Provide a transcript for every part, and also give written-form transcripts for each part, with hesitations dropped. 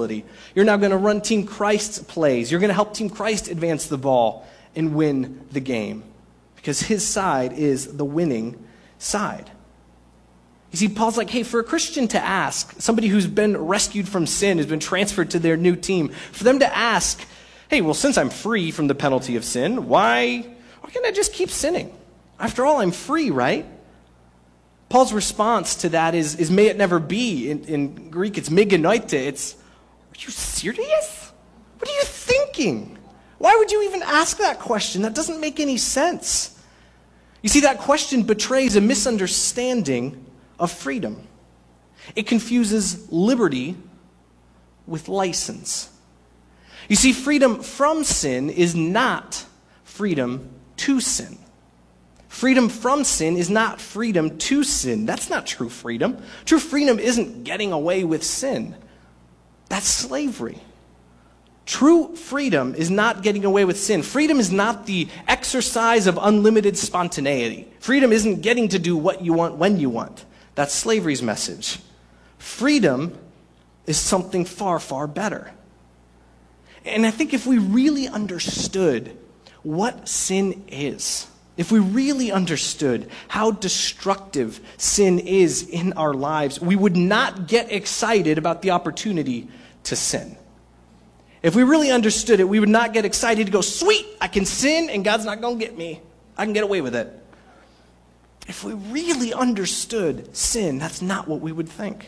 responsibility. You're now going to run Team Christ's plays. You're going to help Team Christ advance the ball and win the game, because his side is the winning side. You see, Paul's like, hey, for a Christian to ask, somebody who's been rescued from sin, has been transferred to their new team, for them to ask, hey, well, since I'm free from the penalty of sin, why can't I just keep sinning? After all, I'm free, right? Paul's response to that is may it never be. In Greek, it's me genoite. It's, are you serious? What are you thinking? Why would you even ask that question? That doesn't make any sense. You see, that question betrays a misunderstanding of freedom. It confuses liberty with license. You see, freedom from sin is not freedom to sin. Freedom from sin is not freedom to sin. That's not true freedom. True freedom isn't getting away with sin. That's slavery. True freedom is not getting away with sin. Freedom is not the exercise of unlimited spontaneity. Freedom isn't getting to do what you want when you want. That's slavery's message. Freedom is something far, far better. And I think if we really understood what sin is, if we really understood how destructive sin is in our lives, we would not get excited about the opportunity to sin. If we really understood it, we would not get excited to go, sweet, I can sin and God's not going to get me. I can get away with it. If we really understood sin, that's not what we would think.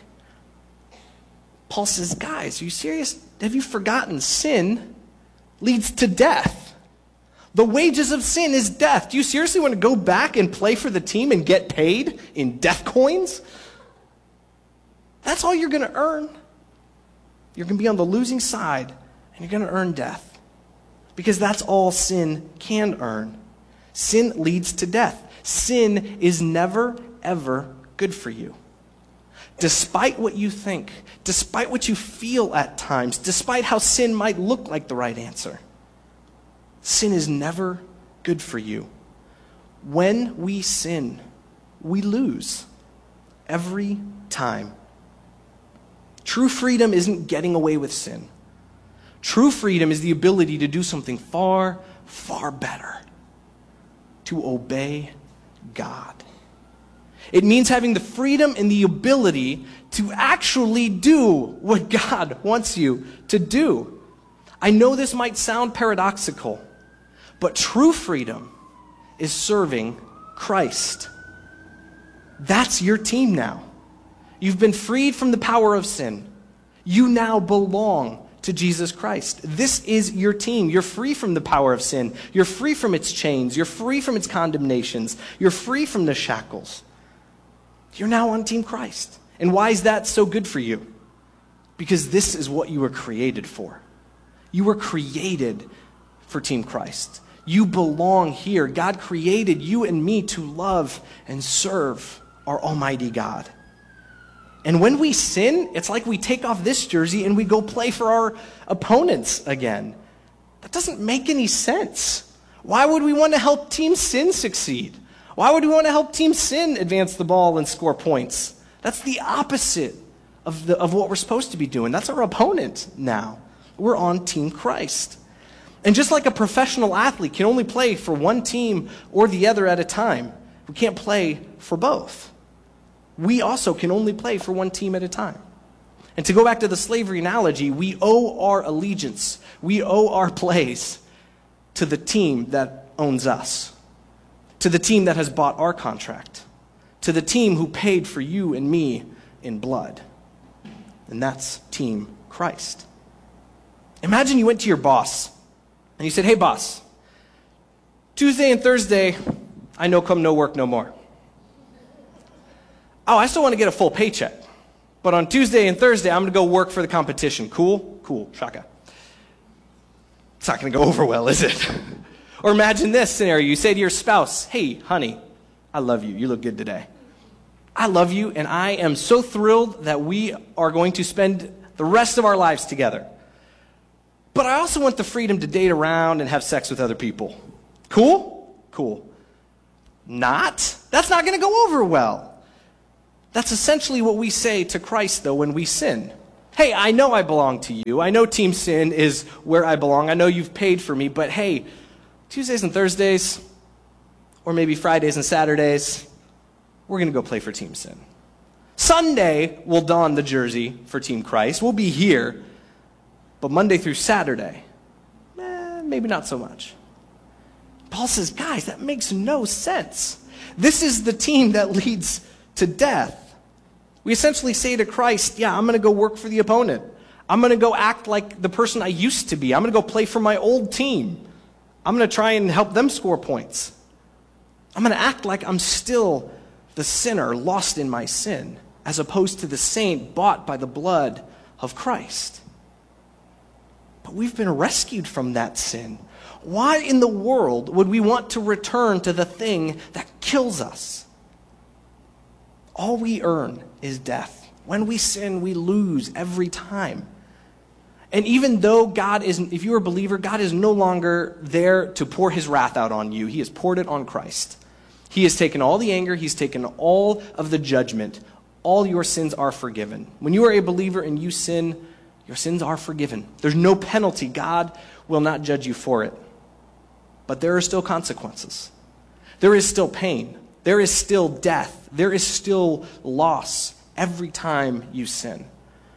Paul says, guys, are you serious? Have you forgotten sin leads to death? The wages of sin is death. Do you seriously want to go back and play for the team and get paid in death coins? That's all you're going to earn. You're going to be on the losing side, and you're going to earn death. Because that's all sin can earn. Sin leads to death. Sin is never, ever good for you. Despite what you think, despite what you feel at times, despite how sin might look like the right answer, sin is never good for you. When we sin, we lose every time. True freedom isn't getting away with sin. True freedom is the ability to do something far, far better. To obey God. It means having the freedom and the ability to actually do what God wants you to do. I know this might sound paradoxical, but true freedom is serving Christ. That's your team now. You've been freed from the power of sin. You now belong to Jesus Christ. This is your team. You're free from the power of sin. You're free from its chains. You're free from its condemnations. You're free from the shackles. You're now on Team Christ. And why is that so good for you? Because this is what you were created for. You were created for Team Christ. You belong here. God created you and me to love and serve our Almighty God. And when we sin, it's like we take off this jersey and we go play for our opponents again. That doesn't make any sense. Why would we want to help Team Sin succeed? Why would we want to help Team Sin advance the ball and score points? That's the opposite of what we're supposed to be doing. That's our opponent now. We're on Team Christ. And just like a professional athlete can only play for one team or the other at a time, we can't play for both. We also can only play for one team at a time. And to go back to the slavery analogy, we owe our allegiance, we owe our plays to the team that owns us, to the team that has bought our contract, to the team who paid for you and me in blood. And that's Team Christ. Imagine you went to your boss and you said, hey boss, Tuesday and Thursday, I no come, no work, no more. Oh, I still want to get a full paycheck. But on Tuesday and Thursday, I'm going to go work for the competition. Cool? Cool. Shaka. It's not going to go over well, is it? Or imagine this scenario. You say to your spouse, hey, honey, I love you. You look good today. I love you, and I am so thrilled that we are going to spend the rest of our lives together. But I also want the freedom to date around and have sex with other people. Cool? Cool. Not? That's not going to go over well. That's essentially what we say to Christ, though, when we sin. Hey, I know I belong to you. I know Team Sin is where I belong. I know you've paid for me, but hey, Tuesdays and Thursdays, or maybe Fridays and Saturdays, we're going to go play for Team Sin. Sunday, we'll don the jersey for Team Christ. We'll be here. But Monday through Saturday, maybe not so much. Paul says, guys, that makes no sense. This is the team that leads to death. We essentially say to Christ, yeah, I'm going to go work for the opponent. I'm going to go act like the person I used to be. I'm going to go play for my old team. I'm going to try and help them score points. I'm going to act like I'm still the sinner lost in my sin, as opposed to the saint bought by the blood of Christ. But we've been rescued from that sin. Why in the world would we want to return to the thing that kills us? All we earn is death. When we sin, we lose every time. And even though if you're a believer, God is no longer there to pour his wrath out on you. He has poured it on Christ. He has taken all the anger. He's taken all of the judgment. All your sins are forgiven. When you are a believer and you sin, your sins are forgiven. There's no penalty. God will not judge you for it. But there are still consequences. There is still pain. There is still death. There is still loss every time you sin.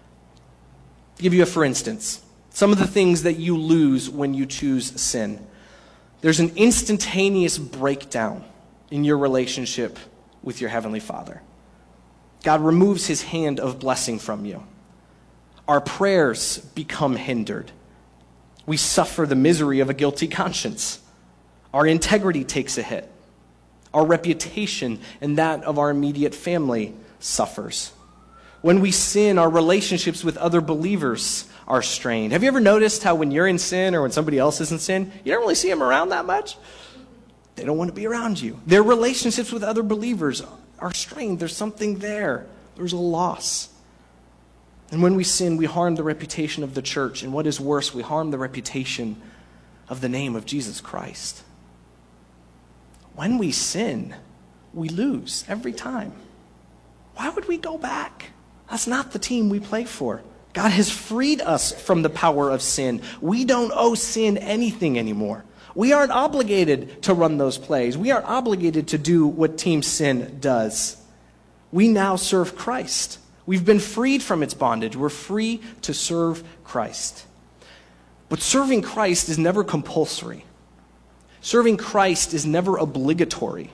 To give you a for instance, some of the things that you lose when you choose sin. There's an instantaneous breakdown in your relationship with your Heavenly Father. God removes his hand of blessing from you. Our prayers become hindered. We suffer the misery of a guilty conscience. Our integrity takes a hit. Our reputation and that of our immediate family suffers. When we sin, our relationships with other believers are strained. Have you ever noticed how when you're in sin or when somebody else is in sin, you don't really see them around that much? They don't want to be around you. Their relationships with other believers are strained. There's something there. There's a loss. And when we sin, we harm the reputation of the church. And what is worse, we harm the reputation of the name of Jesus Christ. When we sin, we lose every time. Why would we go back? That's not the team we play for. God has freed us from the power of sin. We don't owe sin anything anymore. We aren't obligated to run those plays. We aren't obligated to do what Team Sin does. We now serve Christ. We've been freed from its bondage. We're free to serve Christ. But serving Christ is never compulsory. Serving Christ is never obligatory.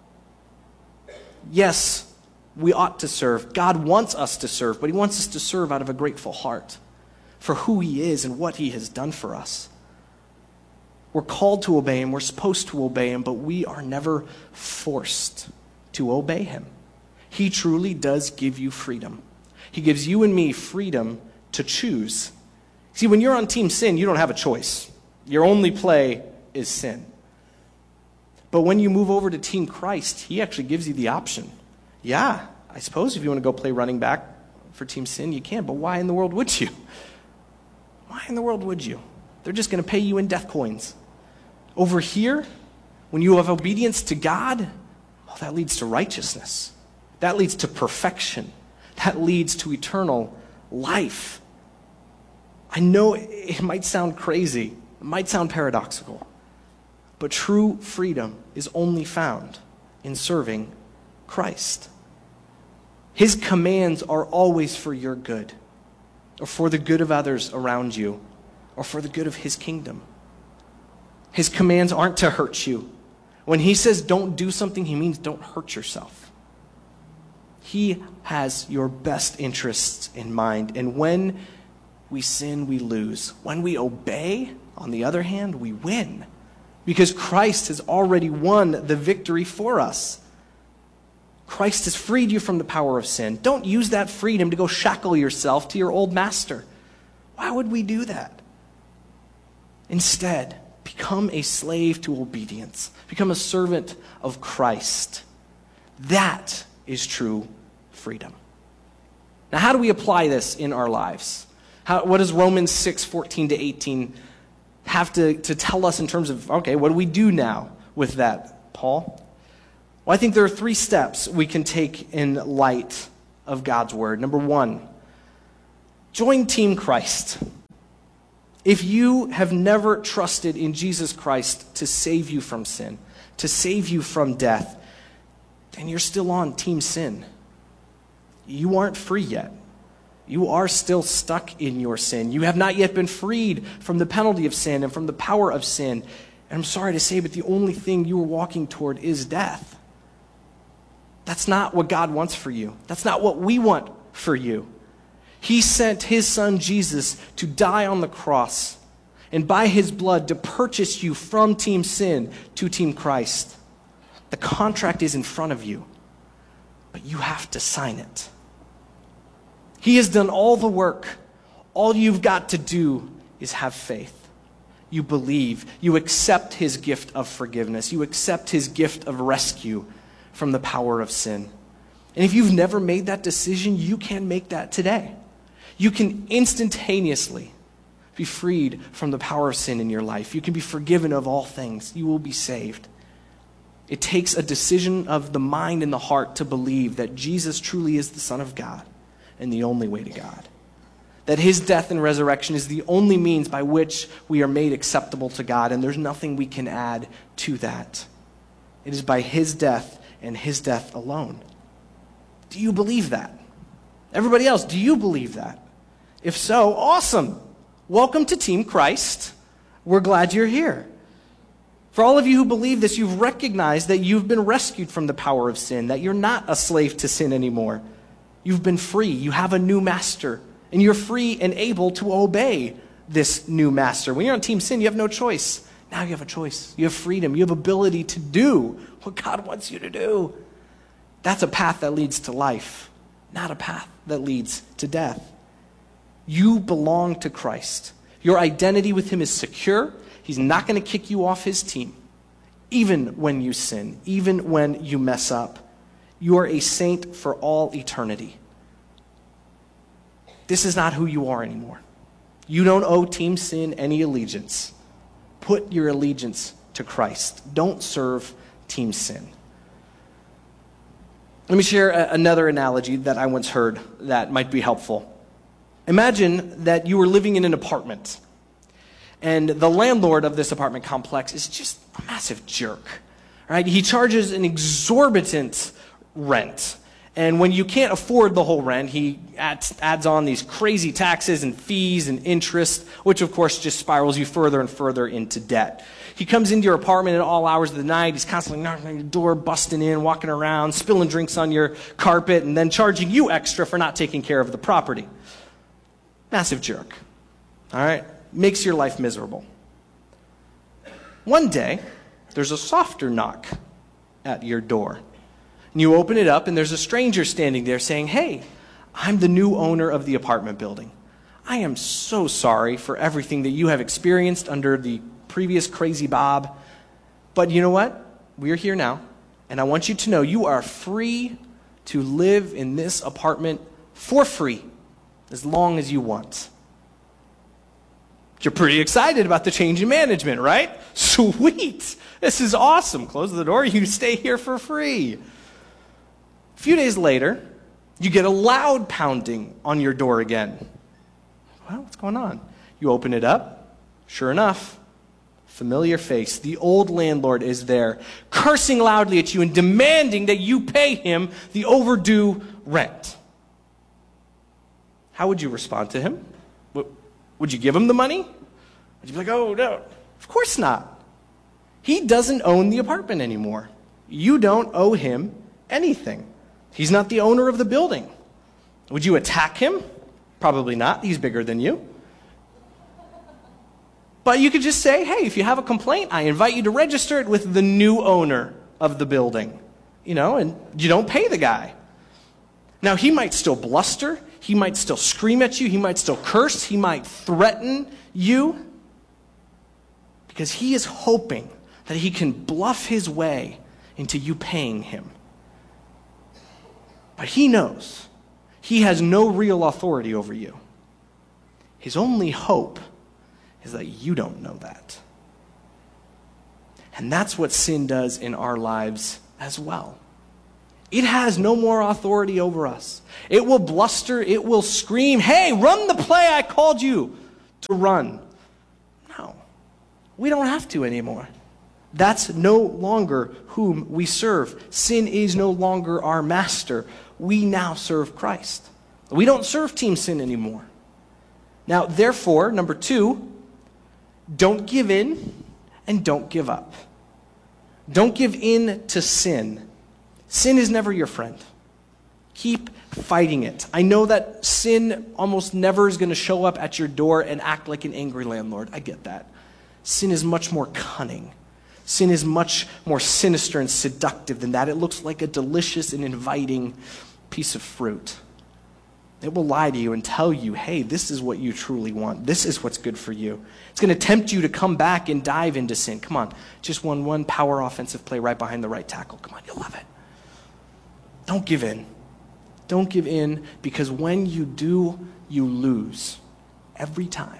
Yes, we ought to serve. God wants us to serve, but he wants us to serve out of a grateful heart for who he is and what he has done for us. We're called to obey him. We're supposed to obey him, but we are never forced to obey him. He truly does give you freedom. He gives you and me freedom to choose. See, when you're on Team Sin, you don't have a choice. Your only play is sin. But when you move over to Team Christ, he actually gives you the option. Yeah, I suppose if you want to go play running back for Team Sin, you can, but why in the world would you? Why in the world would you? They're just going to pay you in death coins. Over here, when you have obedience to God, well, that leads to righteousness. That leads to perfection. That leads to eternal life. I know it might sound crazy. It might sound paradoxical. But true freedom is only found in serving Christ. His commands are always for your good, or for the good of others around you, or for the good of his kingdom. His commands aren't to hurt you. When he says don't do something, he means don't hurt yourself. He has your best interests in mind. And when we sin, we lose. When we obey, on the other hand, we win. Because Christ has already won the victory for us. Christ has freed you from the power of sin. Don't use that freedom to go shackle yourself to your old master. Why would we do that? Instead, become a slave to obedience. Become a servant of Christ. That is true freedom. Now, how do we apply this in our lives? What does Romans 6:14-18 have to tell us in terms of, okay, what do we do now with that, Paul? Well, I think there are 3 steps we can take in light of God's word. Number 1, Join Team Christ. If you have never trusted in Jesus Christ to save you from sin, to save you from death, then you're still on Team Sin. You aren't free yet. You are still stuck in your sin. You have not yet been freed from the penalty of sin and from the power of sin. And I'm sorry to say, but the only thing you are walking toward is death. That's not what God wants for you. That's not what we want for you. He sent his son Jesus to die on the cross and by his blood to purchase you from Team Sin to Team Christ. The contract is in front of you, but you have to sign it. He has done all the work. All you've got to do is have faith. You believe. You accept his gift of forgiveness. You accept his gift of rescue from the power of sin. And if you've never made that decision, you can make that today. You can instantaneously be freed from the power of sin in your life. You can be forgiven of all things. You will be saved. It takes a decision of the mind and the heart to believe that Jesus truly is the Son of God and the only way to God. That his death and resurrection is the only means by which we are made acceptable to God, and there's nothing we can add to that. It is by his death and his death alone. Do you believe that? Everybody else, do you believe that? If so, awesome. Welcome to Team Christ. We're glad you're here. For all of you who believe this, you've recognized that you've been rescued from the power of sin, that you're not a slave to sin anymore. You've been free. You have a new master, and you're free and able to obey this new master. When you're on Team Sin, you have no choice. Now you have a choice. You have freedom. You have ability to do what God wants you to do. That's a path that leads to life, not a path that leads to death. You belong to Christ. Your identity with him is secure. He's not going to kick you off his team, even when you sin, even when you mess up. You are a saint for all eternity. This is not who you are anymore. You don't owe Team Sin any allegiance. Put your allegiance to Christ. Don't serve Team Sin. Let me share another analogy that I once heard that might be helpful. Imagine that you were living in an apartment, and the landlord of this apartment complex is just a massive jerk. Right? He charges an exorbitant rent. And when you can't afford the whole rent, he adds on these crazy taxes and fees and interest, which of course just spirals you further and further into debt. He comes into your apartment at all hours of the night. He's constantly knocking on your door, busting in, walking around, spilling drinks on your carpet, and then charging you extra for not taking care of the property. Massive jerk. All right? Makes your life miserable. One day, there's a softer knock at your door. And you open it up, and there's a stranger standing there saying, "Hey, I'm the new owner of the apartment building. I am so sorry for everything that you have experienced under the previous crazy Bob. But you know what? We're here now, and I want you to know you are free to live in this apartment for free as long as you want." You're pretty excited about the change in management, right? Sweet. This is awesome. Close the door. You stay here for free. A few days later, you get a loud pounding on your door again. Well, what's going on? You open it up. Sure enough, familiar face. The old landlord is there, cursing loudly at you and demanding that you pay him the overdue rent. How would you respond to him? Would you give him the money? Would you be like, "Oh, no"? Of course not. He doesn't own the apartment anymore. You don't owe him anything. He's not the owner of the building. Would you attack him? Probably not. He's bigger than you. But you could just say, "Hey, if you have a complaint, I invite you to register it with the new owner of the building." And you don't pay the guy. Now, he might still bluster. He might still scream at you. He might still curse. He might threaten you. Because he is hoping that he can bluff his way into you paying him. But he knows he has no real authority over you. His only hope is that you don't know that. And that's what sin does in our lives as well. It has no more authority over us. It will bluster, it will scream, hey, run the play I called you to run. No, we don't have to anymore. That's no longer whom we serve. Sin is no longer our master. We now serve Christ. We don't serve team sin anymore. Now, therefore, number 2, don't give in and don't give up. Don't give in to sin. Sin is never your friend. Keep fighting it. I know that sin almost never is going to show up at your door and act like an angry landlord. I get that. Sin is much more cunning. Sin is much more sinister and seductive than that. It looks like a delicious and inviting piece of fruit. It will lie to you and tell you, hey, this is what you truly want. This is what's good for you. It's going to tempt you to come back and dive into sin. Come on, just one power offensive play right behind the right tackle. Come on, you'll love it. Don't give in. Don't give in, because when you do, you lose every time.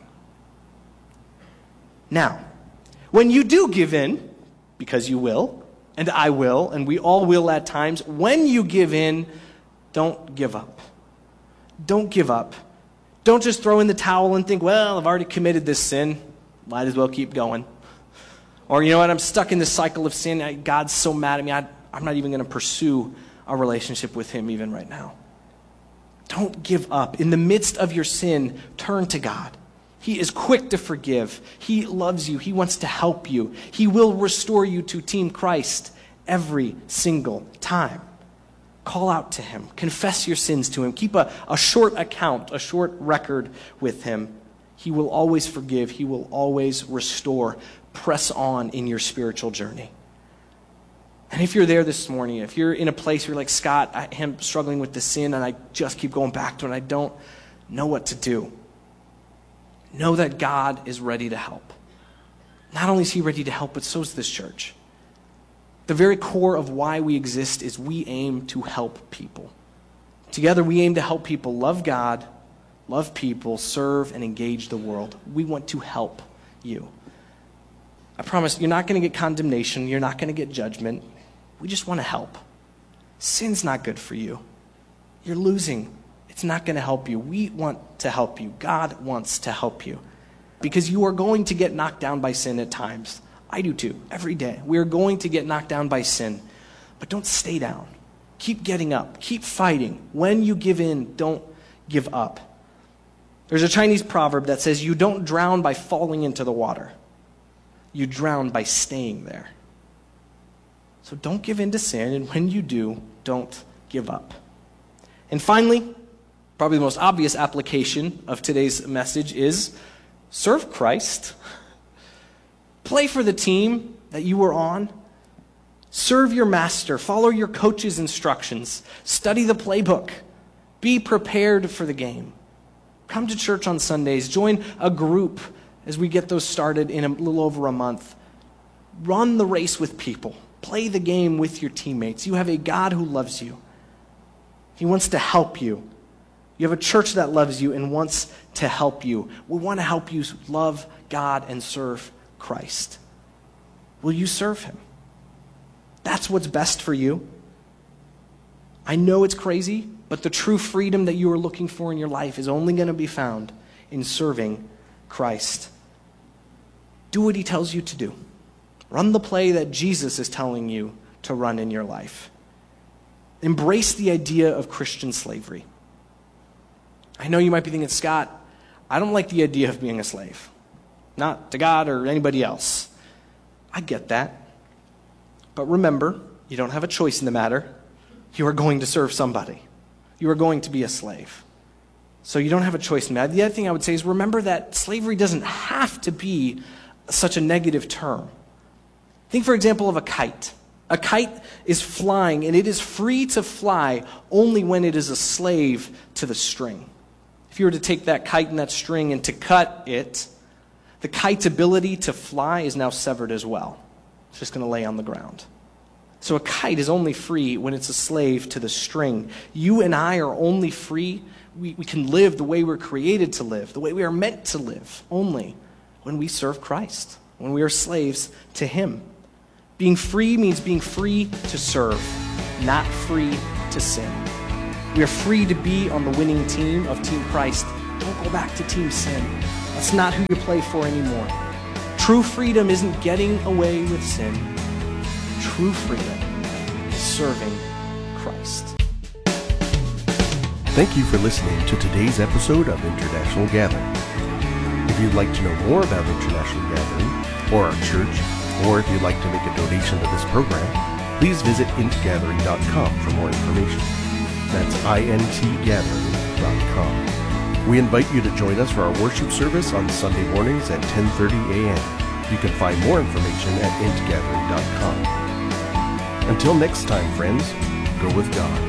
Now, when you do give in, because you will, and I will, and we all will at times, when you give in, don't give up. Don't give up. Don't just throw in the towel and think, well, I've already committed this sin. Might as well keep going. Or, you know what, I'm stuck in this cycle of sin. God's so mad at me, I'm not even going to pursue a relationship with him even right now. Don't give up. In the midst of your sin, turn to God. He is quick to forgive. He loves you. He wants to help you. He will restore you to Team Christ every single time. Call out to him. Confess your sins to him. Keep a short account, a short record with him. He will always forgive. He will always restore. Press on in your spiritual journey. And if you're there this morning, if you're in a place where you're like, Scott, I am struggling with the sin and I just keep going back to it and I don't know what to do, know that God is ready to help. Not only is he ready to help, but so is this church. The very core of why we exist is we aim to help people. Together we aim to help people love God, love people, serve, and engage the world. We want to help you. I promise you're not going to get condemnation. You're not going to get judgment. We just want to help. Sin's not good for you. You're losing. It's not going to help you. We want to help you. God wants to help you. Because you are going to get knocked down by sin at times. I do too, every day. We are going to get knocked down by sin. But don't stay down. Keep getting up. Keep fighting. When you give in, don't give up. There's a Chinese proverb that says, you don't drown by falling into the water. You drown by staying there. So don't give in to sin, and when you do, don't give up. And finally, probably the most obvious application of today's message is serve Christ. Play for the team that you were on. Serve your master. Follow your coach's instructions. Study the playbook. Be prepared for the game. Come to church on Sundays. Join a group as we get those started in a little over a month. Run the race with people. Play the game with your teammates. You have a God who loves you. He wants to help you. You have a church that loves you and wants to help you. We want to help you love God and serve Christ. Will you serve him? That's what's best for you. I know it's crazy, but the true freedom that you are looking for in your life is only going to be found in serving Christ. Do what he tells you to do. Run the play that Jesus is telling you to run in your life. Embrace the idea of Christian slavery. I know you might be thinking, Scott, I don't like the idea of being a slave. Not to God or anybody else. I get that. But remember, you don't have a choice in the matter. You are going to serve somebody. You are going to be a slave. So you don't have a choice in that. The other thing I would say is remember that slavery doesn't have to be such a negative term. Think, for example, of a kite. A kite is flying, and it is free to fly only when it is a slave to the string. If you were to take that kite and that string and to cut it, the kite's ability to fly is now severed as well. It's just going to lay on the ground. So a kite is only free when it's a slave to the string. You and I are only free. We can live the way we're created to live, the way we are meant to live, only when we serve Christ, when we are slaves to him. Being free means being free to serve. not free to sin. We are free to be on the winning team of Team Christ. Don't go back to Team Sin. That's not who you play for anymore. True freedom isn't getting away with sin. True freedom is serving Christ. Thank you for listening to today's episode of International Gathering. If you'd like to know more about International Gathering, or our church, or if you'd like to make a donation to this program, please visit intgathering.com for more information. That's intgathering.com. We invite you to join us for our worship service on Sunday mornings at 10:30 a.m. You can find more information at intgathering.com. Until next time, friends, go with God.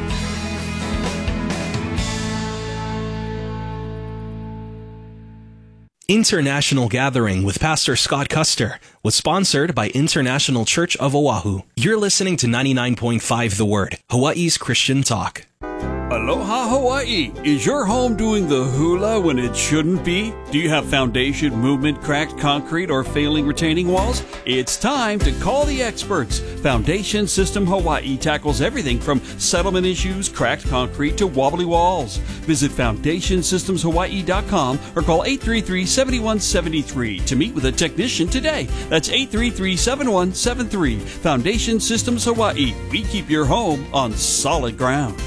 International Gathering with Pastor Scott Custer was sponsored by International Church of Oahu. You're listening to 99.5 The Word, Hawaii's Christian talk. Aloha Hawaii! Is your home doing the hula when it shouldn't be? Do you have foundation, movement, cracked concrete, or failing retaining walls? It's time to call the experts. Foundation System Hawaii tackles everything from settlement issues, cracked concrete, to wobbly walls. Visit FoundationSystemsHawaii.com or call 833-7173 to meet with a technician today. That's 833-7173. Foundation Systems Hawaii. We keep your home on solid ground.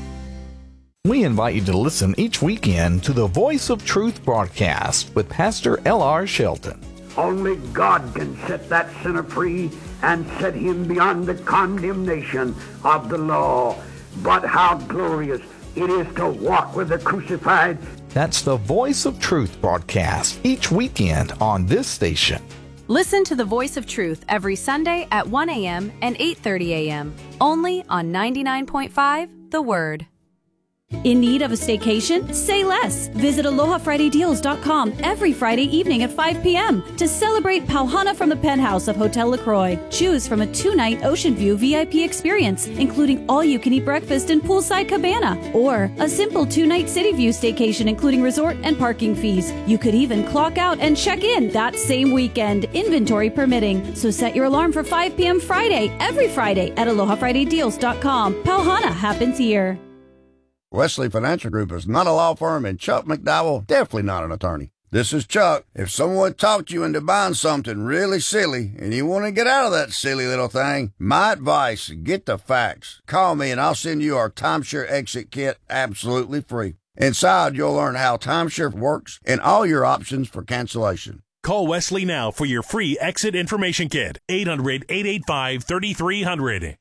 We invite you to listen each weekend to the Voice of Truth broadcast with Pastor L.R. Shelton. Only God can set that sinner free and set him beyond the condemnation of the law. But how glorious it is to walk with the crucified. That's the Voice of Truth broadcast each weekend on this station. Listen to the Voice of Truth every Sunday at 1 a.m. and 8:30 a.m. only on 99.5 The Word. In need of a staycation? Say less. Visit AlohaFridayDeals.com every Friday evening at 5 p.m. to celebrate Pauhana from the penthouse of Hotel LaCroix. Choose from a 2-night Ocean View VIP experience, including all-you-can-eat breakfast and poolside cabana, or a simple 2-night City View staycation, including resort and parking fees. You could even clock out and check in that same weekend, inventory permitting. So set your alarm for 5 p.m. Friday, every Friday at AlohaFridayDeals.com. Pauhana happens here. Wesley Financial Group is not a law firm, and Chuck McDowell definitely not an attorney. This is Chuck. If someone talked you into buying something really silly and you want to get out of that silly little thing, my advice, get the facts. Call me and I'll send you our timeshare exit kit absolutely free. Inside, you'll learn how timeshare works and all your options for cancellation. Call Wesley now for your free exit information kit. 800-885-3300.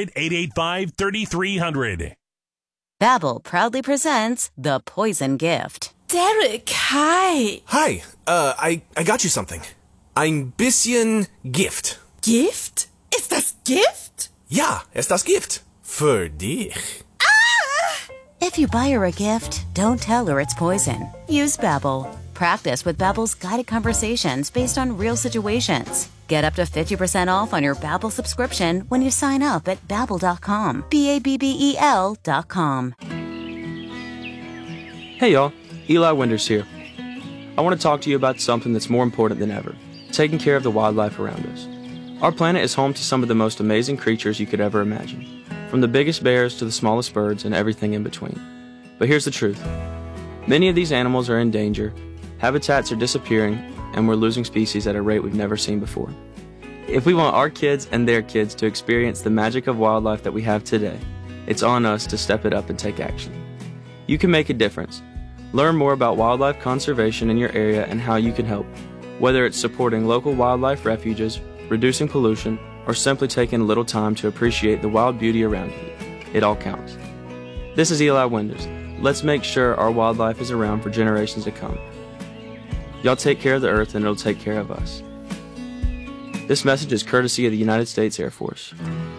800-885-3300. Babbel proudly presents The Poison Gift. Derek, hi. Hi, I got you something. Ein bisschen Gift. Gift? Ist das Gift? Ja, ist das Gift. Für dich. Ah! If you buy her a gift, don't tell her it's poison. Use Babbel. Practice with Babbel's guided conversations based on real situations. Get up to 50% off on your Babbel subscription when you sign up at Babbel.com. Babbel.com. Hey y'all, Eli Winders here. I want to talk to you about something that's more important than ever, taking care of the wildlife around us. Our planet is home to some of the most amazing creatures you could ever imagine, from the biggest bears to the smallest birds and everything in between. But here's the truth. Many of these animals are in danger, habitats are disappearing, and we're losing species at a rate we've never seen before. If we want our kids and their kids to experience the magic of wildlife that we have today, it's on us to step it up and take action. You can make a difference. Learn more about wildlife conservation in your area and how you can help, whether it's supporting local wildlife refuges, reducing pollution, or simply taking a little time to appreciate the wild beauty around you. It all counts. This is Eli Winders. Let's make sure our wildlife is around for generations to come. Y'all take care of the earth and it'll take care of us. This message is courtesy of the United States Air Force.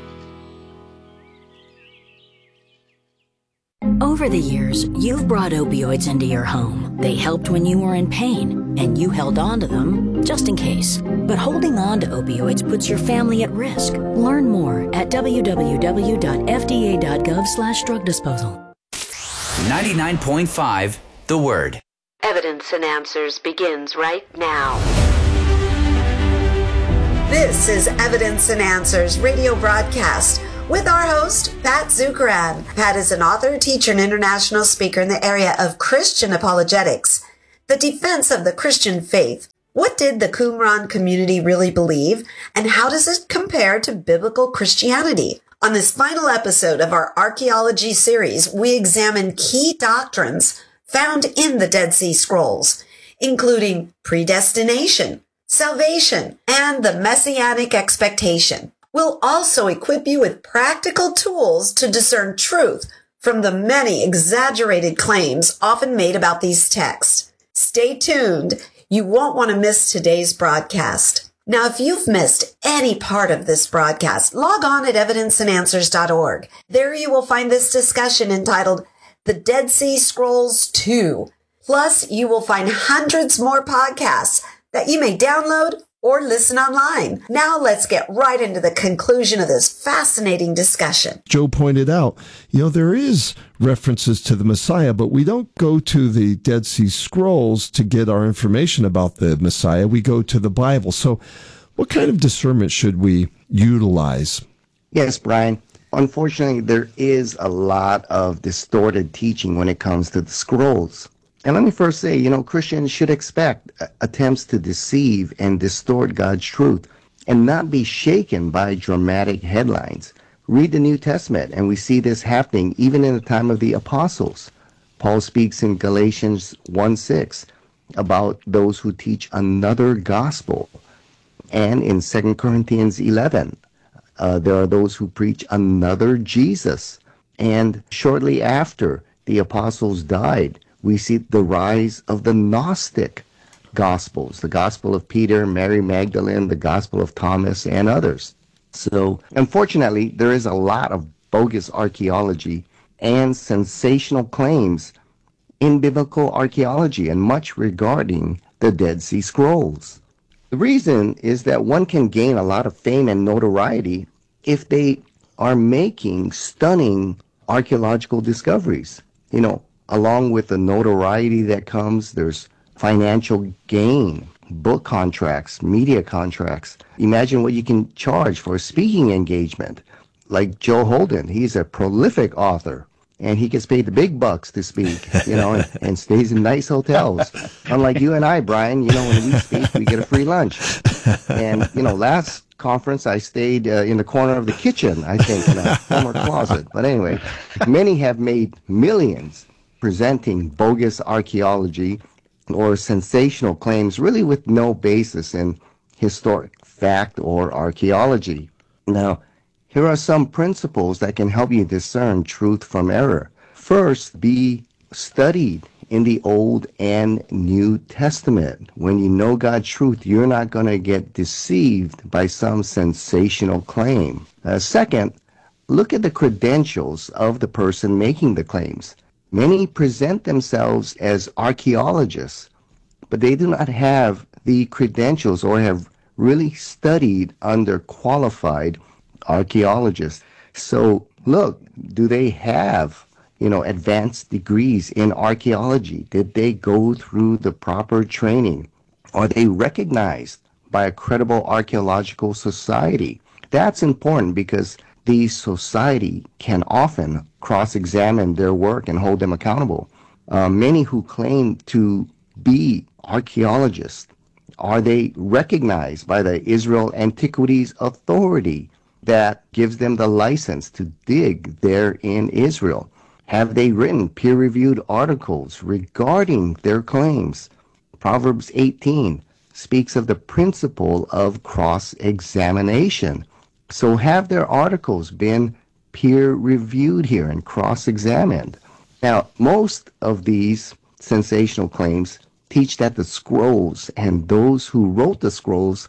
Over the years, you've brought opioids into your home. They helped when you were in pain, and you held on to them just in case. But holding on to opioids puts your family at risk. Learn more at www.fda.gov/drug disposal. 99.5 The Word. Evidence and Answers begins right now. This is Evidence and Answers radio broadcast with our host, Pat Zukeran. Pat is an author, teacher, and international speaker in the area of Christian apologetics, the defense of the Christian faith. What did the Qumran community really believe, and how does it compare to biblical Christianity? On this final episode of our archaeology series, we examine key doctrines found in the Dead Sea Scrolls, including predestination, salvation, and the messianic expectation. We'll also equip you with practical tools to discern truth from the many exaggerated claims often made about these texts. Stay tuned. You won't want to miss today's broadcast. Now, if you've missed any part of this broadcast, log on at evidenceandanswers.org. There you will find this discussion entitled The Dead Sea Scrolls 2. Plus, you will find hundreds more podcasts that you may download or listen online. Now let's get right into the conclusion of this fascinating discussion. Joe pointed out, there is references to the Messiah, but we don't go to the Dead Sea Scrolls to get our information about the Messiah. We go to the Bible. So what kind of discernment should we utilize? Yes, Brian. Unfortunately, there is a lot of distorted teaching when it comes to the scrolls. And let me first say, Christians should expect attempts to deceive and distort God's truth and not be shaken by dramatic headlines. Read the New Testament, and we see this happening even in the time of the apostles. Paul speaks in Galatians 1:6 about those who teach another gospel. And in 2 Corinthians 11, there are those who preach another Jesus. And shortly after the apostles died, we see the rise of the Gnostic Gospels, the Gospel of Peter, Mary Magdalene, the Gospel of Thomas, and others. So, unfortunately, there is a lot of bogus archaeology and sensational claims in biblical archaeology, and much regarding the Dead Sea Scrolls. The reason is that one can gain a lot of fame and notoriety if they are making stunning archaeological discoveries. Along with the notoriety that comes, there's financial gain, book contracts, media contracts. Imagine what you can charge for a speaking engagement. Like Joe Holden, he's a prolific author, and he gets paid the big bucks to speak, and stays in nice hotels. Unlike you and I, Brian, when we speak, we get a free lunch. And, last conference, I stayed in the corner of the kitchen, I think, in a former closet. But anyway, many have made millions presenting bogus archaeology or sensational claims really with no basis in historic fact or archaeology. Now, here are some principles that can help you discern truth from error. First, be studied in the Old and New Testament. When you know God's truth, you're not going to get deceived by some sensational claim. Second, look at the credentials of the person making the claims. Many present themselves as archaeologists, but they do not have the credentials or have really studied under qualified archaeologists. So look, do they have, advanced degrees in archaeology? Did they go through the proper training? Are they recognized by a credible archaeological society? That's important because the society can often cross-examine their work and hold them accountable. Many who claim to be archaeologists, are they recognized by the Israel Antiquities Authority that gives them the license to dig there in Israel? Have they written peer-reviewed articles regarding their claims? Proverbs 18 speaks of the principle of cross-examination. So have their articles been peer-reviewed here and cross-examined? Now, most of these sensational claims teach that the scrolls and those who wrote the scrolls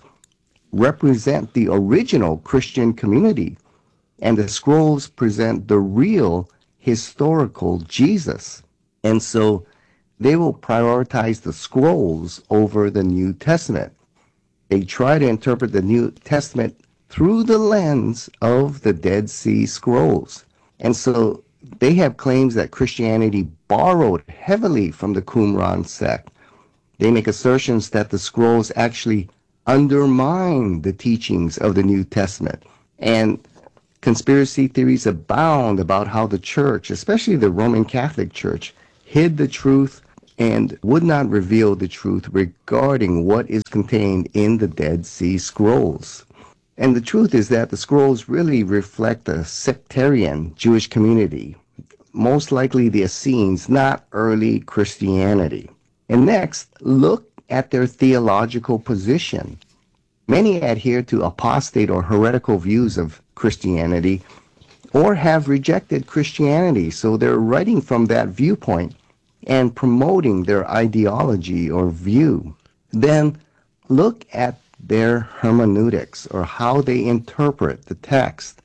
represent the original Christian community, and the scrolls present the real historical Jesus. And so they will prioritize the scrolls over the New Testament. They try to interpret the New Testament through the lens of the Dead Sea Scrolls. And so they have claims that Christianity borrowed heavily from the Qumran sect. They make assertions that the scrolls actually undermine the teachings of the New Testament. And Conspiracy theories abound about how the church, especially the Roman Catholic Church, hid the truth and would not reveal the truth regarding what is contained in the Dead Sea Scrolls. And the truth is that the scrolls really reflect a sectarian Jewish community, most likely the Essenes, not early Christianity. And next, look at their theological position. Many adhere to apostate or heretical views of Christianity or have rejected Christianity, so they're writing from that viewpoint and promoting their ideology or view. Then look at their hermeneutics, or how they interpret the text.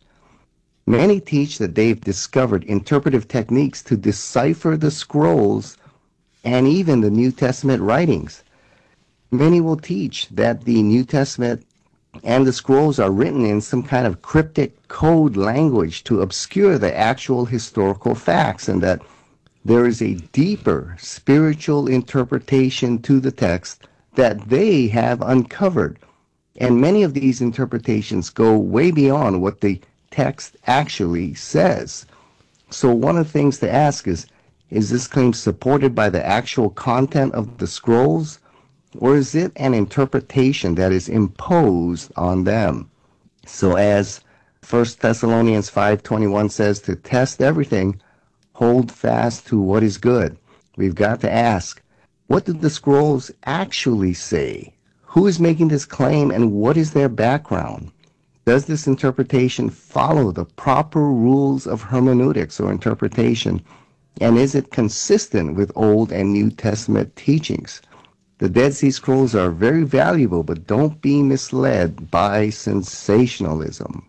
Many teach that they've discovered interpretive techniques to decipher the scrolls and even the New Testament writings. Many will teach that the New Testament and the scrolls are written in some kind of cryptic code language to obscure the actual historical facts, and that there is a deeper spiritual interpretation to the text that they have uncovered. And many of these interpretations go way beyond what the text actually says. So one of the things to ask is this claim supported by the actual content of the scrolls, or is it an interpretation that is imposed on them? So as 1 Thessalonians 5:21 says, to test everything, hold fast to what is good. We've got to ask, what did the scrolls actually say? Who is making this claim, and what is their background? Does this interpretation follow the proper rules of hermeneutics or interpretation? And is it consistent with Old and New Testament teachings? The Dead Sea Scrolls are very valuable, but don't be misled by sensationalism.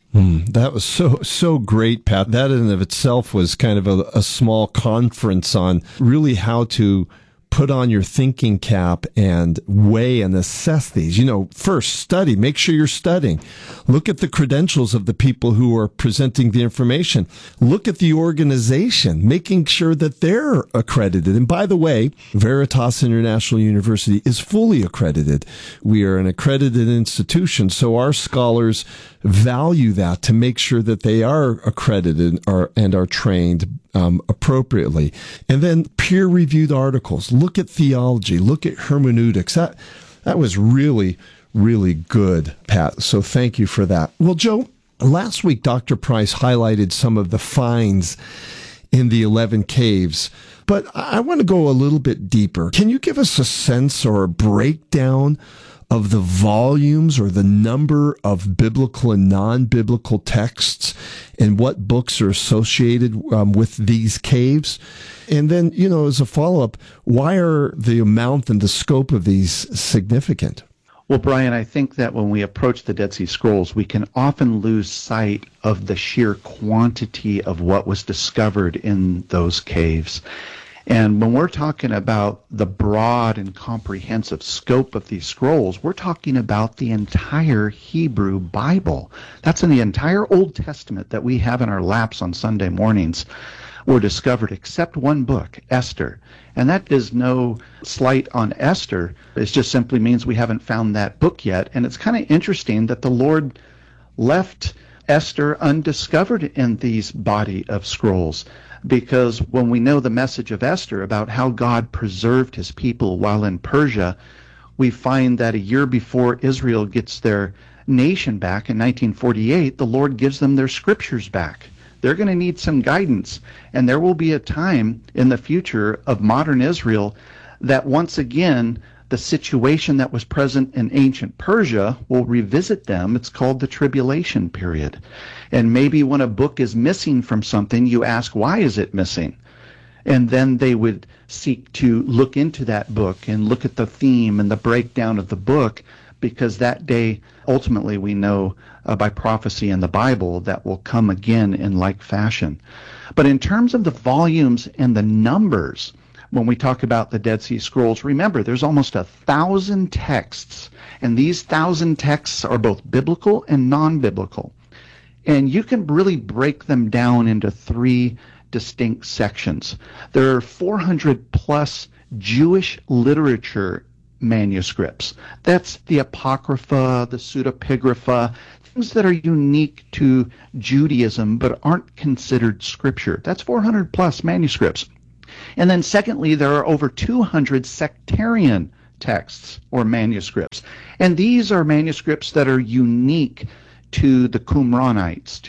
That was so great, Pat. That in and of itself was kind of a small conference on really how to put on your thinking cap and weigh and assess these. First, study. Make sure you're studying. Look at the credentials of the people who are presenting the information. Look at the organization, making sure that they're accredited. And by the way, Veritas International University is fully accredited. We are an accredited institution, so our scholars value that to make sure that they are accredited and are trained appropriately. And then peer-reviewed articles. Look at theology. Look at hermeneutics. That was really, really good, Pat. So thank you for that. Well, Joe, last week Dr. Price highlighted some of the finds in the 11 caves, but I want to go a little bit deeper. Can you give us a sense or a breakdown of the volumes or the number of biblical and non-biblical texts and what books are associated with these caves? And then, as a follow-up, why are the amount and the scope of these significant? Well, Brian, I think that when we approach the Dead Sea Scrolls, we can often lose sight of the sheer quantity of what was discovered in those caves. And when we're talking about the broad and comprehensive scope of these scrolls, we're talking about the entire Hebrew Bible. That's in the entire Old Testament that we have in our laps on Sunday mornings were discovered, except one book, Esther. And that is no slight on Esther. It just simply means we haven't found that book yet. And it's kind of interesting that the Lord left Esther undiscovered in these body of scrolls. Because when we know the message of Esther about how God preserved his people while in Persia, we find that a year before Israel gets their nation back in 1948, the Lord gives them their scriptures back. They're going to need some guidance, and there will be a time in the future of modern Israel that once again the situation that was present in ancient Persia will revisit them. It's called the tribulation period. And maybe when a book is missing from something, you ask, why is it missing? And then they would seek to look into that book and look at the theme and the breakdown of the book, because that day, ultimately, we know by prophecy in the Bible that will come again in like fashion. But in terms of the volumes and the numbers, when we talk about the Dead Sea Scrolls, remember, there's almost 1,000 texts, and these 1,000 texts are both biblical and non-biblical. And you can really break them down into three distinct sections. There are 400 plus Jewish literature manuscripts. That's the Apocrypha, the Pseudepigrapha, things that are unique to Judaism but aren't considered scripture. That's 400 plus manuscripts. And then secondly, there are over 200 sectarian texts or manuscripts. And these are manuscripts that are unique to the Qumranites,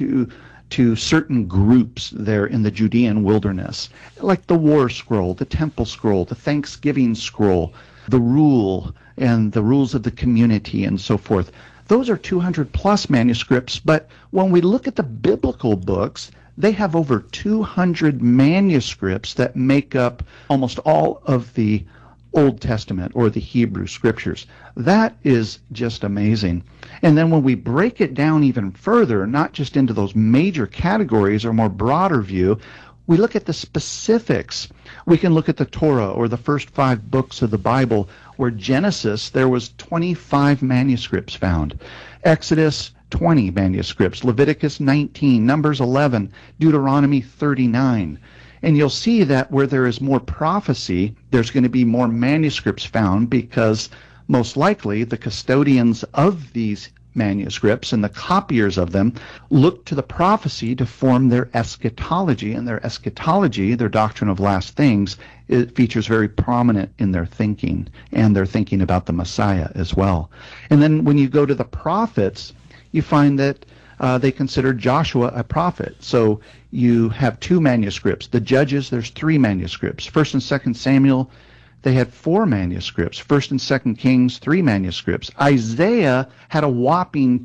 to certain groups there in the Judean wilderness, like the War Scroll, the Temple Scroll, the Thanksgiving Scroll, the Rule, and the Rules of the Community, and so forth. Those are 200 plus manuscripts, but when we look at the biblical books, they have over 200 manuscripts that make up almost all of the Old Testament or the Hebrew Scriptures. That is just amazing. And then when we break it down even further, not just into those major categories or more broader view, we look at the specifics. We can look at the Torah or the first 5 books of the Bible, where Genesis, there was 25 manuscripts found. Exodus, 20 manuscripts. Leviticus 19, Numbers 11, Deuteronomy 39. And you'll see that where there is more prophecy, there's going to be more manuscripts found, because most likely the custodians of these manuscripts and the copiers of them look to the prophecy to form their eschatology. And their eschatology, their doctrine of last things, it features very prominent in their thinking, and their thinking about the Messiah as well. And then when you go to the prophets, you find that they consider Joshua a prophet. So you have 2 manuscripts. The Judges, there's 3 manuscripts. 1st and 2nd Samuel, they had 4 manuscripts. 1st and 2nd Kings, 3 manuscripts. Isaiah had a whopping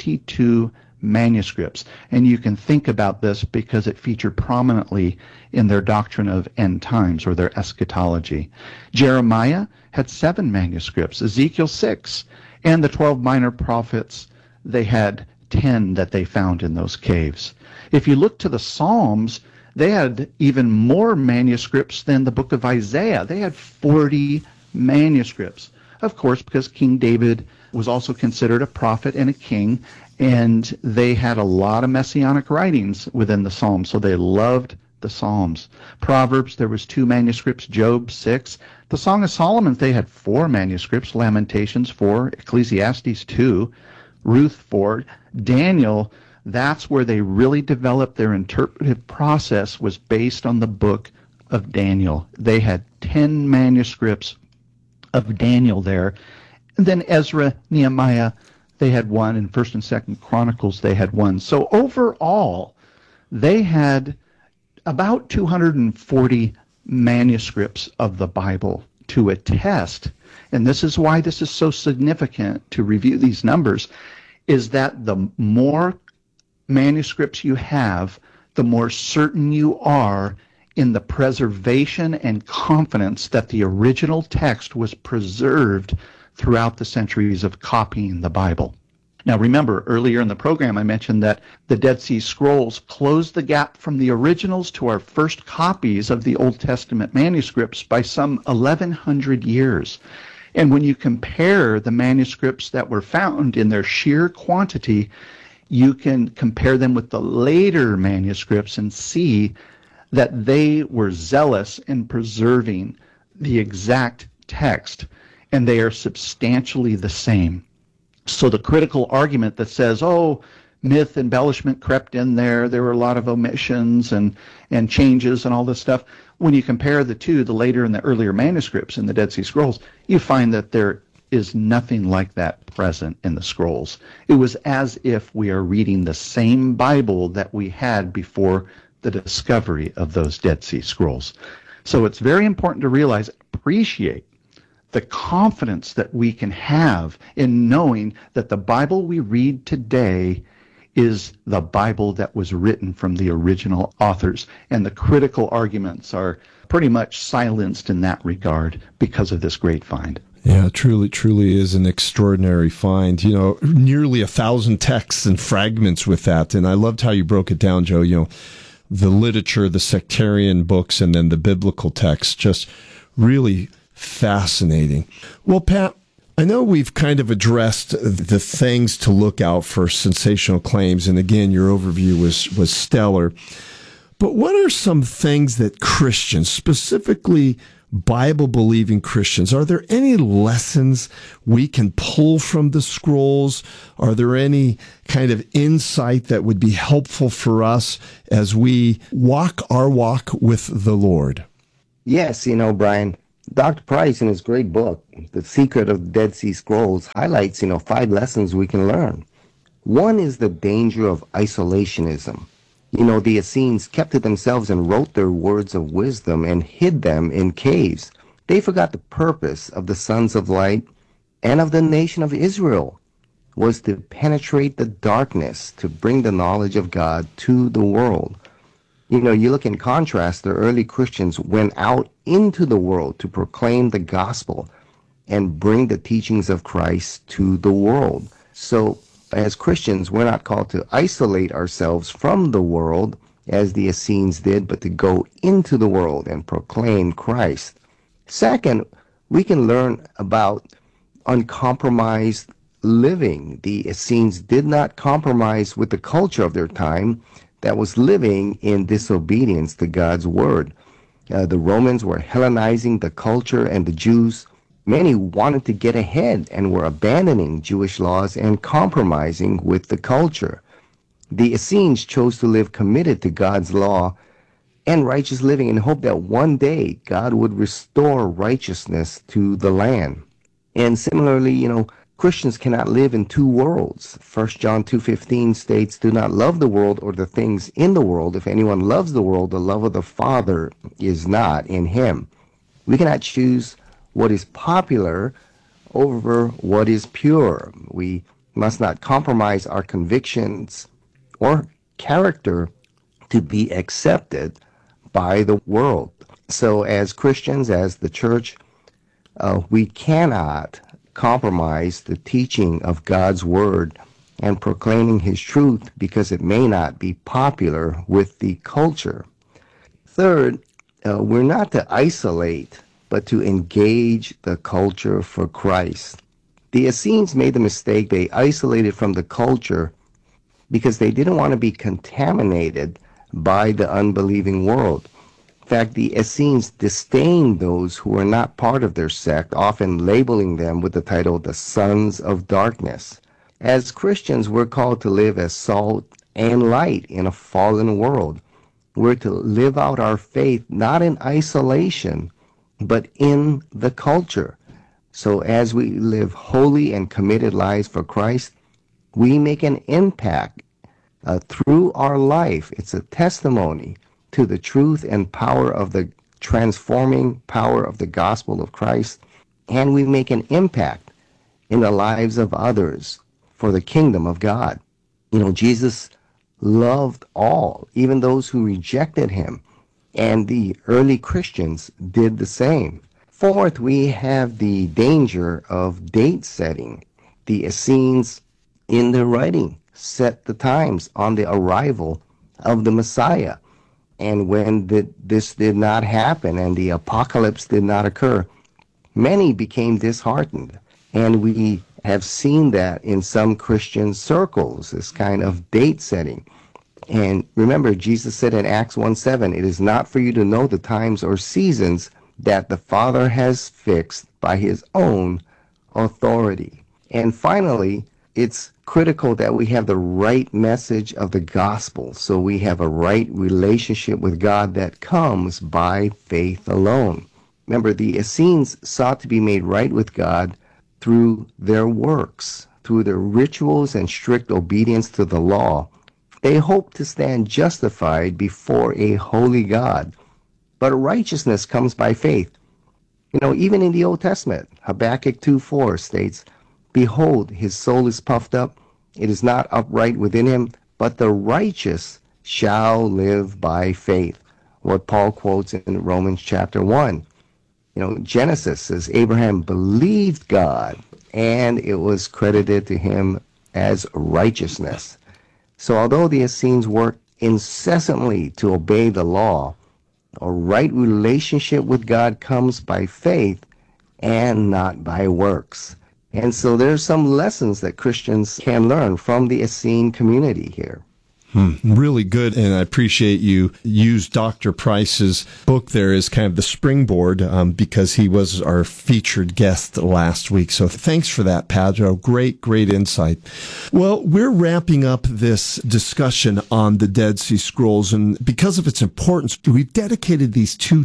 22 manuscripts. And you can think about this because it featured prominently in their doctrine of end times, or their eschatology. Jeremiah had 7 manuscripts. Ezekiel 6. And the 12 minor prophets, they had 10 that they found in those caves. If you look to the Psalms, they had even more manuscripts than the book of Isaiah. They had 40 manuscripts. Of course, because King David was also considered a prophet and a king, and they had a lot of messianic writings within the Psalms, so they loved the Psalms. Proverbs, there was 2 manuscripts. Job, 6. The Song of Solomon, they had 4 manuscripts. Lamentations, 4. Ecclesiastes, 2. Ruth, 4. Daniel, that's where they really developed their interpretive process, was based on the book of Daniel. They had 10 manuscripts of Daniel there. And then Ezra, Nehemiah, they had 1. And 1st and 2nd Chronicles, they had 1. So overall, they had about 240 manuscripts of the Bible to attest. And this is why this is so significant to review these numbers, is that the more manuscripts you have, the more certain you are in the preservation and confidence that the original text was preserved throughout the centuries of copying the Bible. Now remember, earlier in the program I mentioned that the Dead Sea Scrolls closed the gap from the originals to our first copies of the Old Testament manuscripts by some 1,100 years. And when you compare the manuscripts that were found in their sheer quantity, you can compare them with the later manuscripts and see that they were zealous in preserving the exact text, and they are substantially the same. So the critical argument that says, oh, myth embellishment crept in there were a lot of omissions and changes and all this stuff, when you compare the two, the later and the earlier manuscripts in the Dead Sea Scrolls, you find that there is nothing like that present in the scrolls. It was as if we are reading the same Bible that we had before the discovery of those Dead Sea Scrolls. So it's very important to realize, appreciate the confidence that we can have in knowing that the Bible we read today is the Bible that was written from the original authors, and the critical arguments are pretty much silenced in that regard because of this great find. Yeah, truly is an extraordinary find. You know, nearly 1,000 texts and fragments with that. And I loved how you broke it down, Joe. You know, the literature, the sectarian books, and then the biblical texts, just really fascinating. Well, Pat, I know we've kind of addressed the things to look out for sensational claims. And again, your overview was stellar. But what are some things that Christians, specifically Bible-believing Christians, are there any lessons we can pull from the scrolls? Are there any kind of insight that would be helpful for us as we walk our walk with the Lord? Yes, Brian, Dr. Price in his great book, The Secret of the Dead Sea Scrolls, highlights, 5 lessons we can learn. One is the danger of isolationism. The Essenes kept to themselves and wrote their words of wisdom and hid them in caves. They forgot the purpose of the sons of light and of the nation of Israel was to penetrate the darkness, to bring the knowledge of God to the world. You look in contrast, the early Christians went out into the world to proclaim the gospel and bring the teachings of Christ to the world. So, as Christians, we're not called to isolate ourselves from the world, as the Essenes did, but to go into the world and proclaim Christ. Second, we can learn about uncompromised living. The Essenes did not compromise with the culture of their time that was living in disobedience to God's word. The Romans were Hellenizing the culture, and the Jews, many wanted to get ahead and were abandoning Jewish laws and compromising with the culture. The Essenes chose to live committed to God's law and righteous living in hope that one day God would restore righteousness to the land. And similarly, Christians cannot live in two worlds. 1 John 2:15 states, "Do not love the world or the things in the world. If anyone loves the world, the love of the Father is not in him." We cannot choose what is popular over what is pure. We must not compromise our convictions or character to be accepted by the world. So as Christians, as the church, we cannot compromise the teaching of God's word and proclaiming his truth because it may not be popular with the culture. Third, we're not to isolate, but to engage the culture for Christ. The Essenes made the mistake. They isolated from the culture because they didn't want to be contaminated by the unbelieving world. In fact, the Essenes disdained those who were not part of their sect, often labeling them with the title the Sons of Darkness. As Christians, we're called to live as salt and light in a fallen world. We're to live out our faith not in isolation, but in the culture. So as we live holy and committed lives for Christ, we make an impact through our life. It's a testimony to the truth and power of the transforming power of the gospel of Christ, and we make an impact in the lives of others for the kingdom of God. Jesus loved all, even those who rejected him, and the early Christians did the same. Fourth, we have the danger of date setting. The Essenes, in their writing, set the times on the arrival of the Messiah. And when this did not happen and the apocalypse did not occur, many became disheartened. And we have seen that in some Christian circles, this kind of date setting. And remember, Jesus said in Acts 1:7, "It is not for you to know the times or seasons that the Father has fixed by his own authority." And finally, it's critical that we have the right message of the gospel, so we have a right relationship with God that comes by faith alone. Remember, the Essenes sought to be made right with God through their works, through their rituals and strict obedience to the law. They hoped to stand justified before a holy God. But righteousness comes by faith. Even in the Old Testament, Habakkuk 2:4 states, "Behold, his soul is puffed up. It is not upright within him, but the righteous shall live by faith." What Paul quotes in Romans chapter 1. Genesis says Abraham believed God, and it was credited to him as righteousness. So although the Essenes worked incessantly to obey the law, a right relationship with God comes by faith and not by works. And so there's some lessons that Christians can learn from the Essene community here. Really good, and I appreciate you used Dr. Price's book there as kind of the springboard because he was our featured guest last week. So thanks for that, Pedro. Great insight. Well, we're wrapping up this discussion on the Dead Sea Scrolls, and because of its importance, we've dedicated these two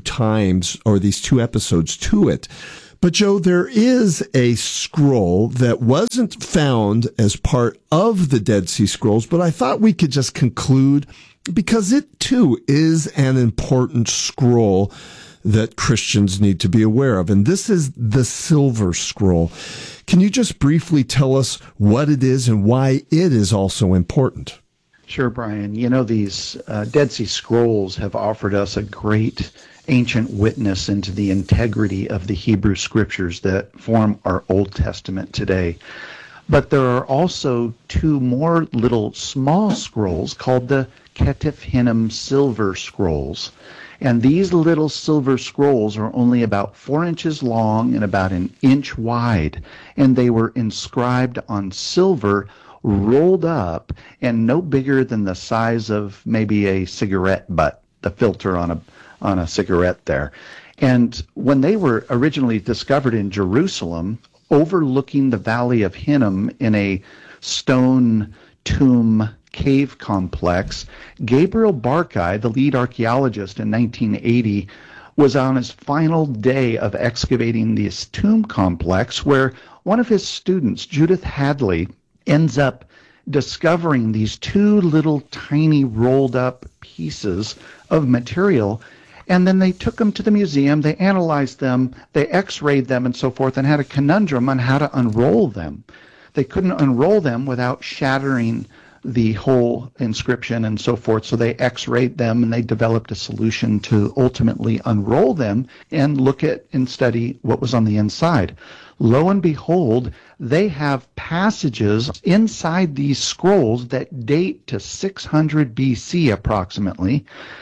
episodes to it. But Joe, there is a scroll that wasn't found as part of the Dead Sea Scrolls, but I thought we could just conclude because it too is an important scroll that Christians need to be aware of. And this is the Silver Scroll. Can you just briefly tell us what it is and why it is also important? Sure, Brian. You know, these Dead Sea Scrolls have offered us a great ancient witness into the integrity of the Hebrew Scriptures that form our Old Testament today. But there are also two more little small scrolls called the Ketef Hinnom Silver Scrolls. And these little silver scrolls are only about 4 inches long and about an inch wide. And they were inscribed on silver, rolled up, and no bigger than the size of maybe a cigarette butt, the filter on a cigarette there. And when they were originally discovered in Jerusalem, overlooking the Valley of Hinnom in a stone tomb cave complex, Gabriel Barkay, the lead archaeologist in 1980, was on his final day of excavating this tomb complex where one of his students, Judith Hadley, ends up discovering these two little tiny rolled up pieces of material. And then they took them to the museum, they analyzed them, they x-rayed them and so forth, and had a conundrum on how to unroll them. They couldn't unroll them without shattering the whole inscription and so forth, so they x-rayed them and they developed a solution to ultimately unroll them and look at and study what was on the inside. Lo and behold, they have passages inside these scrolls that date to 600 BC approximately,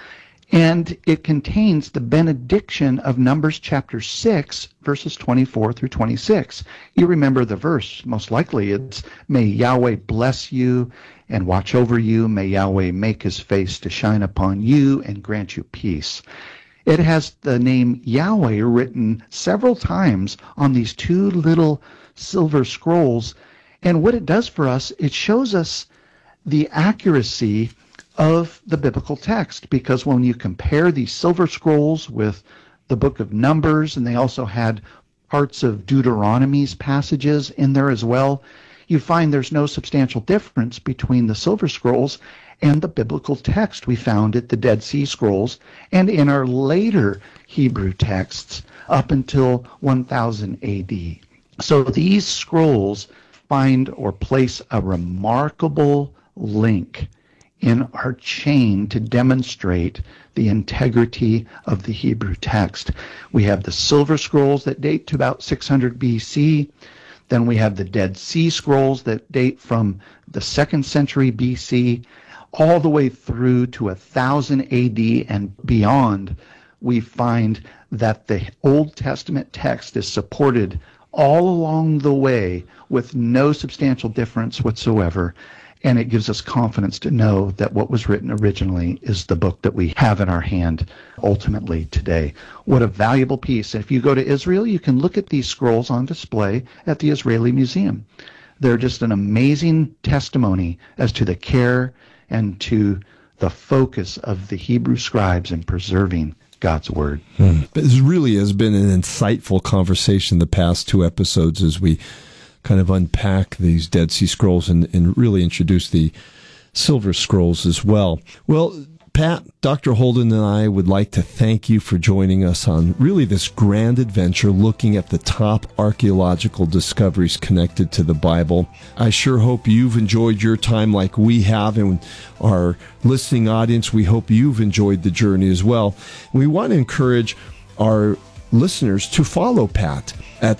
and it contains the benediction of Numbers chapter 6, verses 24 through 26. You remember the verse, most likely it's, "May Yahweh bless you and watch over you. May Yahweh make his face to shine upon you and grant you peace." It has the name Yahweh written several times on these two little silver scrolls. And what it does for us, it shows us the accuracy of the biblical text, because when you compare these silver scrolls with the book of Numbers, and they also had parts of Deuteronomy's passages in there as well, you find there's no substantial difference between the silver scrolls and the biblical text we found at the Dead Sea Scrolls and in our later Hebrew texts up until 1000 AD. So these scrolls find or place a remarkable link in our chain to demonstrate the integrity of the Hebrew text. We have the silver scrolls that date to about 600 BC. Then we have the Dead Sea Scrolls that date from the 2nd century BC all the way through to 1000 AD and beyond. We find that the Old Testament text is supported all along the way with no substantial difference whatsoever. And it gives us confidence to know that what was written originally is the book that we have in our hand ultimately today. What a valuable piece. If you go to Israel, you can look at these scrolls on display at the Israeli Museum. They're just an amazing testimony as to the care and to the focus of the Hebrew scribes in preserving God's Word. This really has been an insightful conversation the past two episodes as we kind of unpack these Dead Sea Scrolls and really introduce the Silver Scrolls as well. Well, Pat, Dr. Holden and I would like to thank you for joining us on really this grand adventure looking at the top archaeological discoveries connected to the Bible. I sure hope you've enjoyed your time like we have, and our listening audience, we hope you've enjoyed the journey as well. We want to encourage our listeners to follow Pat at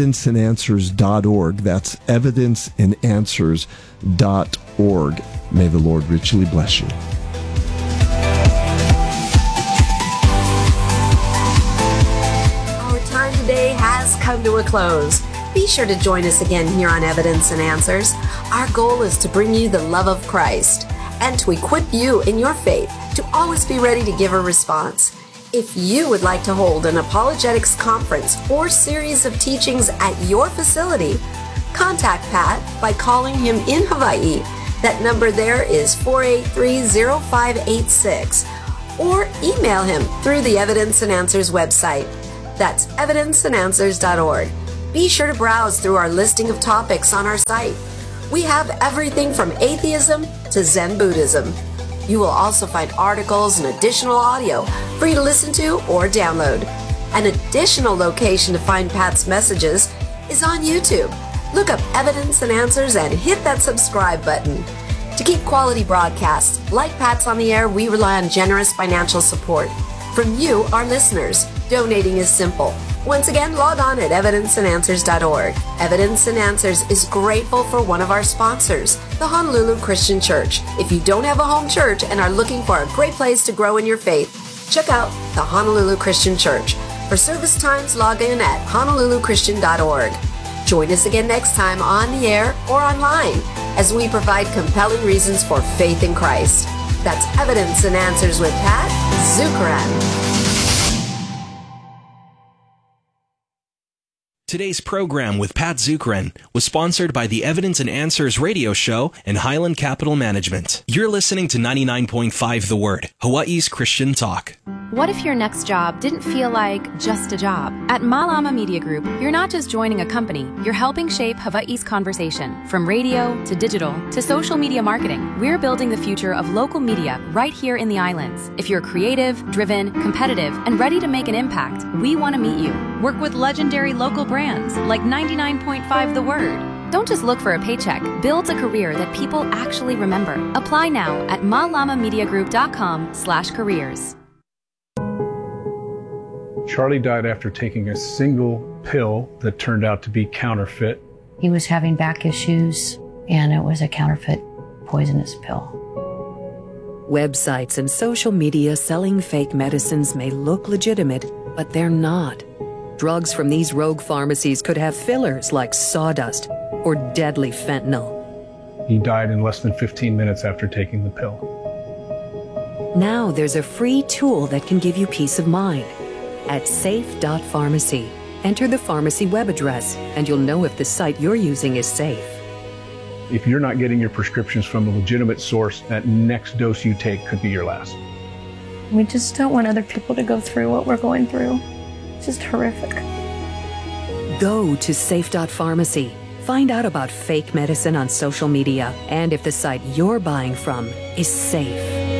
evidenceandanswers.org. That's evidenceandanswers.org. May the Lord richly bless you. Our time today has come to a close. Be sure to join us again here on Evidence and Answers. Our goal is to bring you the love of Christ. and to equip you in your faith to always be ready to give a response. If you would like to hold an apologetics conference or series of teachings at your facility, contact Pat by calling him in Hawaii. That number there is 483-0586. Or email him through the Evidence and Answers website. That's evidenceandanswers.org. Be sure to browse through our listing of topics on our site. We have everything from atheism to Zen Buddhism. You will also find articles and additional audio for you to listen to or download. An additional location to find Pat's messages is on YouTube. Look up Evidence and Answers and hit that subscribe button. To keep quality broadcasts like Pat's on the air, we rely on generous financial support from you, our listeners. Donating is simple. Once again, log on at evidenceandanswers.org. Evidence and Answers is grateful for one of our sponsors, the Honolulu Christian Church. If you don't have a home church and are looking for a great place to grow in your faith, check out the Honolulu Christian Church. For service times, log in at honoluluchristian.org. Join us again next time on the air or online as we provide compelling reasons for faith in Christ. That's Evidence and Answers with Pat Zukeran. Today's program with Pat Zukeran was sponsored by the Evidence and Answers radio show and Highland Capital Management. You're listening to 99.5 The Word, Hawaii's Christian talk. What if your next job didn't feel like just a job? At Malama Media Group, you're not just joining a company, you're helping shape Hawaii's conversation. From radio to digital to social media marketing, we're building the future of local media right here in the islands. If you're creative, driven, competitive, and ready to make an impact, we want to meet you. Work with legendary local brands like 99.5 The Word. Don't just look for a paycheck. Build a career that people actually remember. Apply now at malamamediagroup.com/careers. Charlie died after taking a single pill that turned out to be counterfeit. He was having back issues, and it was a counterfeit poisonous pill. Websites and social media selling fake medicines may look legitimate, but they're not. Drugs from these rogue pharmacies could have fillers like sawdust or deadly fentanyl. He died in less than 15 minutes after taking the pill. Now there's a free tool that can give you peace of mind. At safe.pharmacy, enter the pharmacy web address and you'll know if the site you're using is safe. If you're not getting your prescriptions from a legitimate source, that next dose you take could be your last. We just don't want other people to go through what we're going through. It's just horrific. Go to safe.pharmacy. Find out about fake medicine on social media and if the site you're buying from is safe.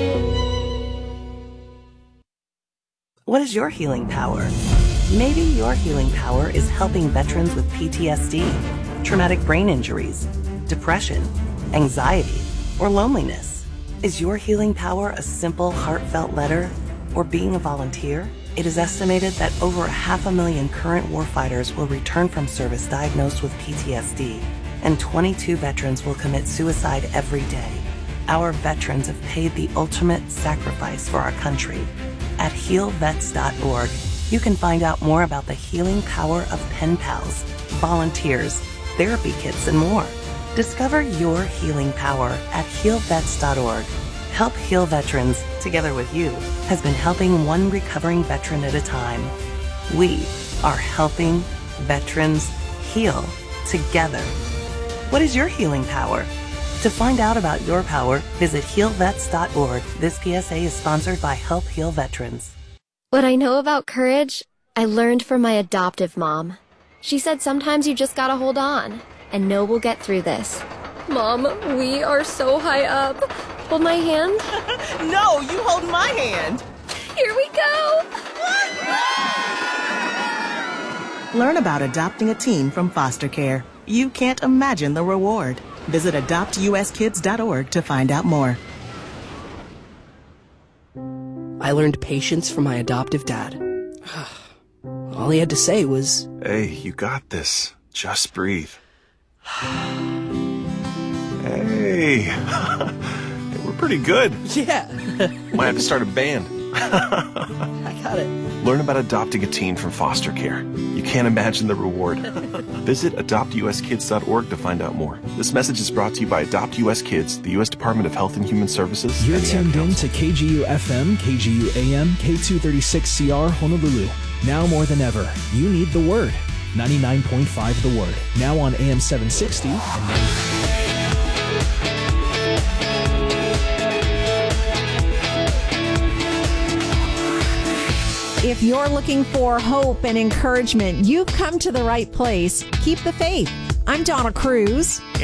What is your healing power? Maybe your healing power is helping veterans with PTSD, traumatic brain injuries, depression, anxiety, or loneliness. Is your healing power a simple, heartfelt letter or being a volunteer? It is estimated that over 500,000 current warfighters will return from service diagnosed with PTSD, and 22 veterans will commit suicide every day. Our veterans have paid the ultimate sacrifice for our country. At healvets.org, you can find out more about the healing power of pen pals, volunteers, therapy kits, and more. Discover your healing power at healvets.org. Help Heal Veterans, together with you, has been helping one recovering veteran at a time. We are helping veterans heal together. What is your healing power? To find out about your power, visit healvets.org. This PSA is sponsored by Help Heal Veterans. What I know about courage, I learned from my adoptive mom. She said sometimes you just gotta hold on and know we'll get through this. Mom, we are so high up. Hold my hand. No, you hold my hand. Here we go. Learn about adopting a teen from foster care. You can't imagine the reward. Visit adoptuskids.org to find out more. I learned patience from my adoptive dad. All he had to say was, "Hey, you got this. Just breathe." Hey, we're pretty good. Yeah. Might have to start a band. I got it. Learn about adopting a teen from foster care. You can't imagine the reward. Visit adoptuskids.org to find out more. This message is brought to you by Adopt US Kids, the U.S. Department of Health and Human Services. You're tuned in to KGU FM, KGU AM, K236CR Honolulu. Now more than ever, you need the Word. 99.5 The Word. Now on AM 760 and If you're looking for hope and encouragement, you've come to the right place. Keep the faith. I'm Donna Cruz.